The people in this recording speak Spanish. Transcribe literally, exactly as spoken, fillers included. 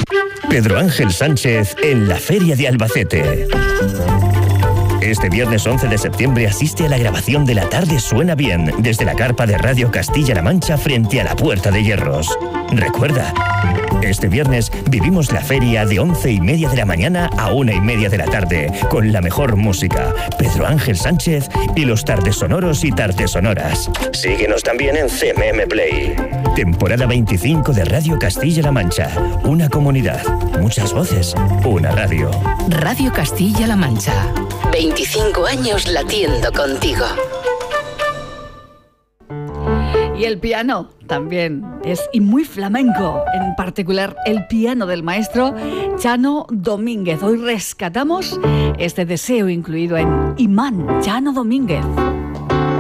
Pedro Ángel Sánchez en la Feria de Albacete. Este viernes once de septiembre asiste a la grabación de La Tarde Suena Bien desde la carpa de Radio Castilla-La Mancha frente a la Puerta de Hierros. Recuerda, este viernes vivimos la feria de once y media de la mañana a una y media de la tarde con la mejor música, Pedro Ángel Sánchez y los tardes sonoros y tardes sonoras. Síguenos también en C M M Play. Temporada veinticinco de Radio Castilla-La Mancha. Una comunidad, muchas voces, una radio. Radio Castilla-La Mancha. veinticinco años latiendo contigo. Y el piano también es y muy flamenco, en particular el piano del maestro Chano Domínguez. Hoy rescatamos este deseo incluido en Imán, Chano Domínguez.